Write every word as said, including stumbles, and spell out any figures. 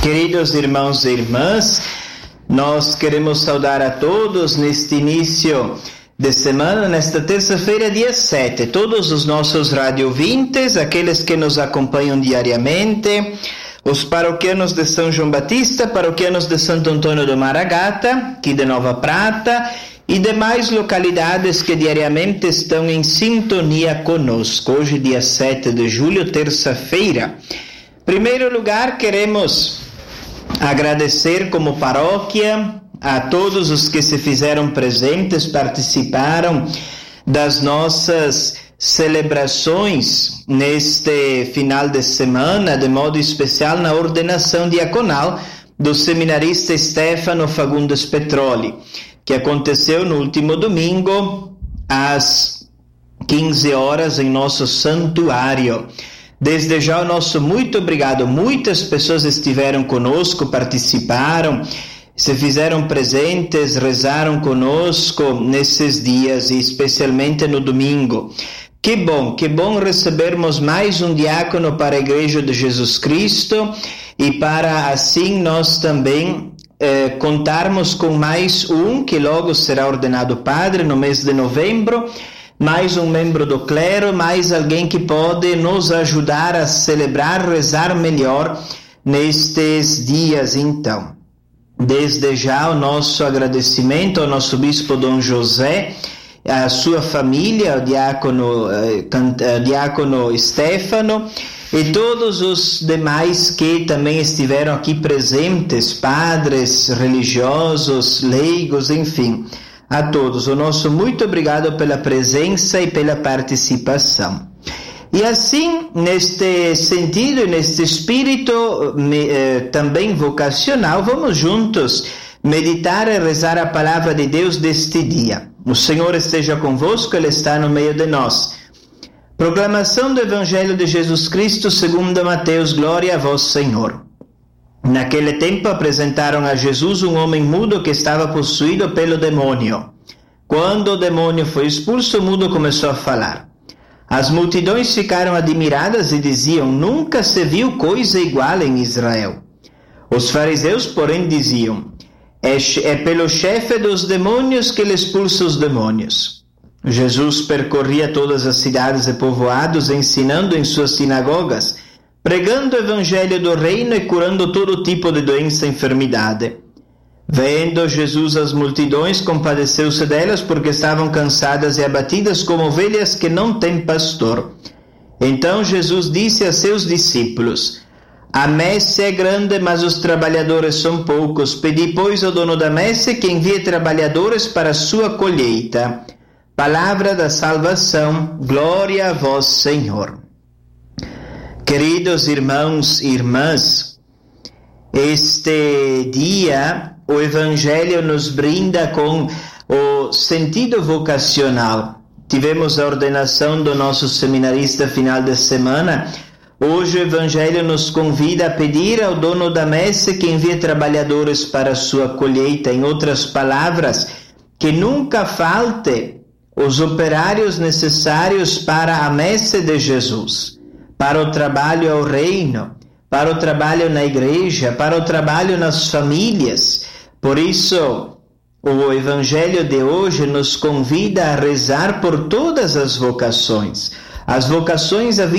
Queridos irmãos e irmãs, nós queremos saudar a todos neste início de semana, nesta terça-feira, dia sete, todos os nossos radiovintes, aqueles que nos acompanham diariamente, os paroquianos de São João Batista, paroquianos de Santo Antônio do Maragata, aqui de Nova Prata, e demais localidades que diariamente estão em sintonia conosco. Hoje, dia sete de julho, terça-feira. Em primeiro lugar, queremos agradecer como paróquia a todos os que se fizeram presentes, participaram das nossas celebrações neste final de semana, de modo especial na ordenação diaconal do seminarista Stefano Fagundes Petroli, que aconteceu no último domingo às quinze horas em nosso santuário. Desde já o nosso muito obrigado. Muitas pessoas estiveram conosco, participaram, se fizeram presentes, rezaram conosco nesses dias e especialmente no domingo. Que bom, que bom recebermos mais um diácono para a Igreja de Jesus Cristo e para assim nós também eh, contarmos com mais um que logo será ordenado padre no mês de novembro, mais um membro do clero, mais alguém que pode nos ajudar a celebrar, rezar melhor nestes dias. Então, desde já o nosso agradecimento ao nosso bispo Dom José, a sua família, o diácono, eh, diácono Stefano e todos os demais que também estiveram aqui presentes, padres, religiosos, leigos, enfim. A todos, o nosso muito obrigado pela presença e pela participação. E assim, neste sentido e neste espírito eh, também vocacional, vamos juntos meditar e rezar a palavra de Deus deste dia. O Senhor esteja convosco, Ele está no meio de nós. Proclamação do Evangelho de Jesus Cristo segundo Mateus, glória a vós, Senhor. Naquele tempo apresentaram a Jesus um homem mudo que estava possuído pelo demônio. Quando o demônio foi expulso, o mudo começou a falar. As multidões ficaram admiradas e diziam: nunca se viu coisa igual em Israel. Os fariseus, porém, diziam: é, é pelo chefe dos demônios que ele expulsa os demônios. Jesus percorria todas as cidades e povoados, ensinando em suas sinagogas, pregando o evangelho do reino e curando todo tipo de doença e enfermidade. Vendo Jesus as multidões, compadeceu-se delas, porque estavam cansadas e abatidas como ovelhas que não têm pastor. Então Jesus disse a seus discípulos: a messe é grande, mas os trabalhadores são poucos. Pedi, pois, ao dono da messe que envie trabalhadores para a sua colheita. Palavra da salvação, glória a vós, Senhor. Queridos irmãos e irmãs, este dia o Evangelho nos brinda com o sentido vocacional. Tivemos a ordenação do nosso seminarista final de semana. Hoje o Evangelho nos convida a pedir ao dono da messe que envie trabalhadores para a sua colheita. Em outras palavras, que nunca falte os operários necessários para a messe de Jesus, para o trabalho ao reino, para o trabalho na igreja, para o trabalho nas famílias. Por isso, o Evangelho de hoje nos convida a rezar por todas as vocações. As vocações